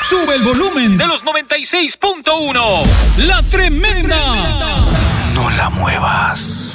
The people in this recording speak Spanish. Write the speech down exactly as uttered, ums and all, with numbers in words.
Sube el volumen de los noventa y seis punto uno. La Tremenda. No la muevas.